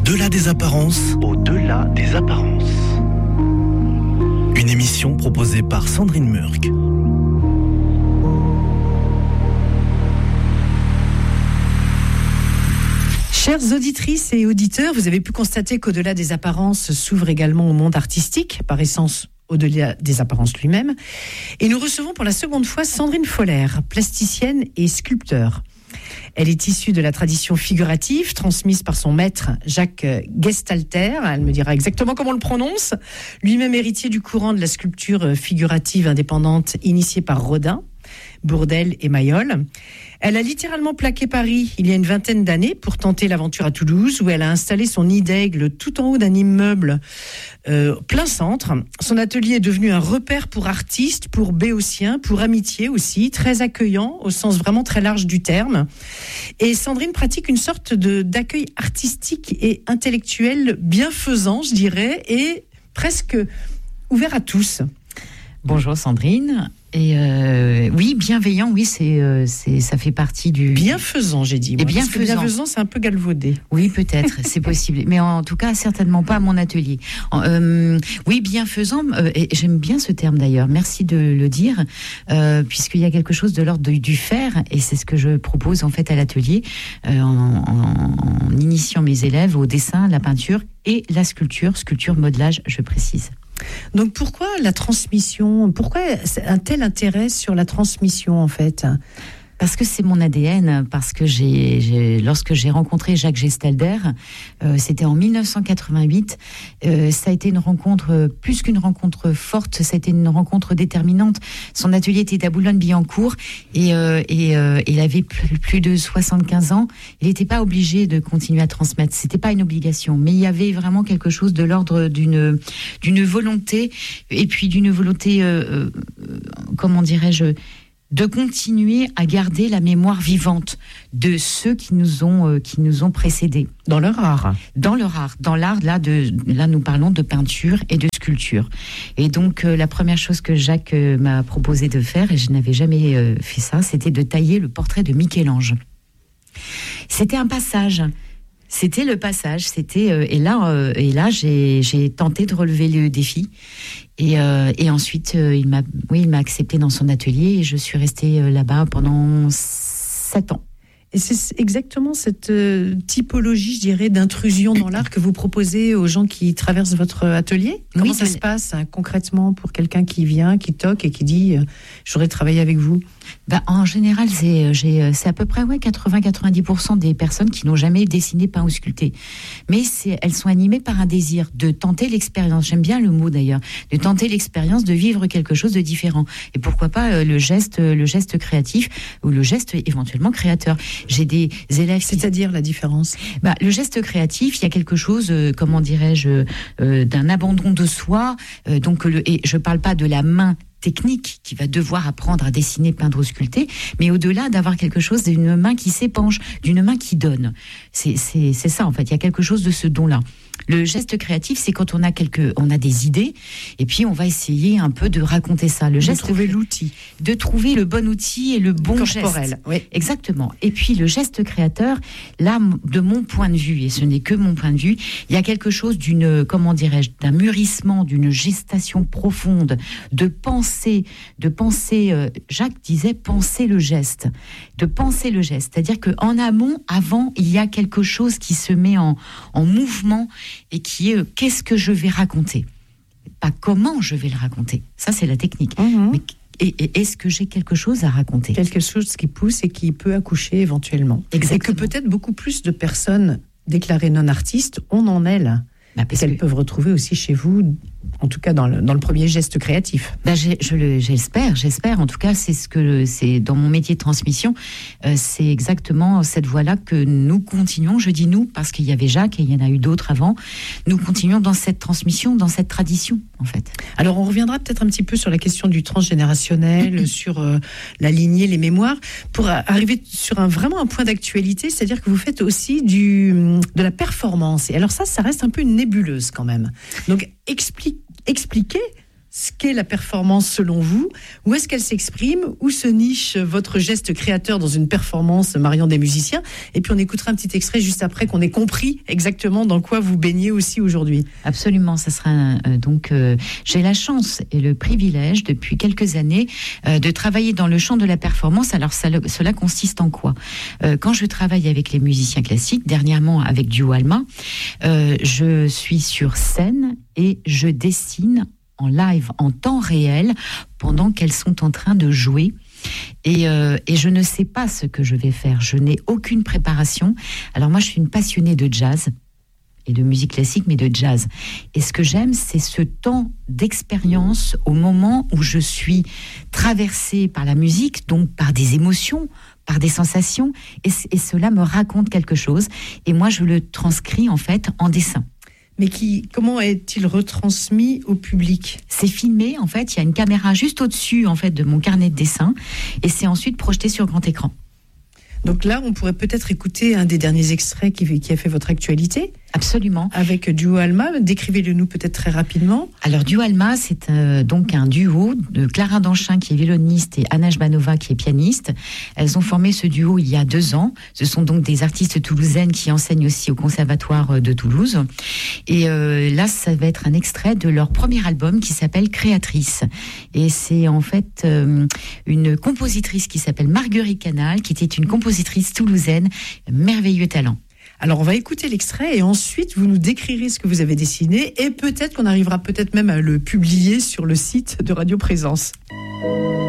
Au-delà des apparences. Au-delà des apparences. Une émission proposée par Sandrine Murk. Chères auditrices et auditeurs, vous avez pu constater qu'au-delà des apparences s'ouvre également au monde artistique, par essence au-delà des apparences lui-même. Et nous recevons pour la seconde fois Sandrine Foller, plasticienne et sculpteur. Elle est issue de la tradition figurative transmise par son maître Jacques Gestalter. Elle me dira exactement comment on le prononce. Lui-même héritier du courant de la sculpture figurative indépendante initiée par Rodin, Bourdelle et Mayol. Elle a littéralement plaqué Paris il y a une vingtaine d'années pour tenter l'aventure à Toulouse, où elle a installé son nid d'aigle tout en haut d'un immeuble plein centre. Son atelier est devenu un repère pour artistes, pour béotiens, pour amitié aussi, très accueillant au sens vraiment très large du terme. Et Sandrine pratique une sorte d'accueil artistique et intellectuel bienfaisant, je dirais, et presque ouvert à tous. Bonjour Sandrine. Et oui, bienveillant, oui, ça fait partie du... Bienfaisant, j'ai dit. Et bienfaisant, c'est un peu galvaudé. Oui, peut-être, c'est possible. Mais en tout cas, certainement pas à mon atelier. Oui, bienfaisant, et j'aime bien ce terme d'ailleurs, merci de le dire, puisqu'il y a quelque chose de l'ordre du faire, et c'est ce que je propose en fait à l'atelier, en initiant mes élèves au dessin, la peinture et la sculpture modelage, je précise. Donc pourquoi la transmission ? Pourquoi un tel intérêt sur la transmission en fait ? Parce que c'est mon ADN, parce que lorsque j'ai rencontré Jacques Gestalter, c'était en 1988, ça a été une rencontre, plus qu'une rencontre forte, ça a été une rencontre déterminante. Son atelier était à Boulogne-Billancourt et il avait plus de 75 ans. Il n'était pas obligé de continuer à transmettre, c'était pas une obligation, mais il y avait vraiment quelque chose de l'ordre d'une volonté, et puis d'une volonté, comment dirais-je, de continuer à garder la mémoire vivante de ceux qui nous ont précédés. Dans leur art. Dans l'art, là nous parlons de peinture et de sculpture. Et donc, la première chose que Jacques m'a proposé de faire, et je n'avais jamais fait ça, c'était de tailler le portrait de Michel-Ange. C'était un passage. C'était le passage, et là j'ai tenté de relever le défi et ensuite il m'a accepté dans son atelier et je suis restée là-bas pendant 7 ans. Et c'est exactement cette typologie, je dirais, d'intrusion dans l'art que vous proposez aux gens qui traversent votre atelier ? Comment ça se passe concrètement pour quelqu'un qui vient, qui toque et qui dit « j'aurais travaillé avec vous » ? En général, c'est à peu près 80-90% des personnes qui n'ont jamais dessiné, peint ou sculpté. Mais elles sont animées par un désir de tenter l'expérience. J'aime bien le mot d'ailleurs, de tenter l'expérience, de vivre quelque chose de différent. Et pourquoi pas le geste créatif ou le geste éventuellement créateur. J'ai des élèves. C'est-à-dire la différence ? Le geste créatif, il y a quelque chose, comment dirais-je, d'un abandon de soi. Et je parle pas de la main technique qui va devoir apprendre à dessiner, peindre ou sculpter, mais au-delà d'avoir quelque chose d'une main qui s'épanche, d'une main qui donne. C'est ça en fait, il y a quelque chose de ce don-là. Le geste créatif, c'est quand on a des idées, et puis on va essayer un peu de raconter ça. Le geste, trouver l'outil. De trouver le bon outil et le bon corporel, geste. Oui. Exactement. Et puis le geste créateur, là, de mon point de vue, et ce n'est que mon point de vue, il y a quelque chose d'un mûrissement, d'une gestation profonde, de penser, Jacques disait penser le geste, de penser le geste. C'est-à-dire qu'en amont, avant, il y a quelque chose qui se met en mouvement et qui est qu'est-ce que je vais raconter ? Pas comment je vais le raconter. Ça, c'est la technique. Mmh. Mais est-ce que j'ai quelque chose à raconter ? Quelque chose qui pousse et qui peut accoucher éventuellement. Exactement. Et que peut-être beaucoup plus de personnes déclarées non-artistes ont en elles. Parce qu'elles peuvent retrouver aussi chez vous, en tout cas dans le premier geste créatif. J'espère. En tout cas, c'est dans mon métier de transmission, c'est exactement cette voie-là que nous continuons. Je dis nous parce qu'il y avait Jacques et il y en a eu d'autres avant. Nous continuons dans cette transmission, dans cette tradition, en fait. Alors, on reviendra peut-être un petit peu sur la question du transgénérationnel, sur la lignée, les mémoires, pour arriver sur vraiment un point d'actualité, c'est-à-dire que vous faites aussi de la performance. Et alors ça reste un peu une nébuleuse quand même. Donc, expliquez ce qu'est la performance selon vous. Où est-ce qu'elle s'exprime? Où se niche votre geste créateur dans une performance, mariant des musiciens? Et puis on écoutera un petit extrait juste après qu'on ait compris exactement dans quoi vous baignez aussi aujourd'hui. Absolument, ça sera j'ai la chance et le privilège depuis quelques années de travailler dans le champ de la performance. Alors cela consiste en quoi? Quand je travaille avec les musiciens classiques, dernièrement avec Duo Alma, je suis sur scène et je dessine en live, en temps réel, pendant qu'elles sont en train de jouer. Et je ne sais pas ce que je vais faire. Je n'ai aucune préparation. Alors moi, je suis une passionnée de jazz et de musique classique, mais de jazz. Et ce que j'aime, c'est ce temps d'expérience au moment où je suis traversée par la musique, donc par des émotions, par des sensations, et cela me raconte quelque chose. Et moi, je le transcris en fait en dessin. Mais comment est-il retransmis au public? C'est filmé, en fait, il y a une caméra juste au-dessus en fait, de mon carnet de dessin, et c'est ensuite projeté sur grand écran. Donc là, on pourrait peut-être écouter un des derniers extraits qui a fait votre actualité. Absolument. Avec Duo Alma, décrivez-le nous peut-être très rapidement. Alors Duo Alma, c'est donc un duo de Clara Danchin qui est violoniste et Anna Jbanova qui est pianiste. Elles ont formé ce duo il y a 2 ans. Ce sont donc des artistes toulousaines qui enseignent aussi au Conservatoire de Toulouse. Et là, ça va être un extrait de leur premier album qui s'appelle Créatrice. Et c'est en fait une compositrice qui s'appelle Marguerite Canal, qui était une compositrice toulousaine, merveilleux talent. Alors, on va écouter l'extrait et ensuite, vous nous décrirez ce que vous avez dessiné et peut-être qu'on arrivera même à le publier sur le site de Radio Présence.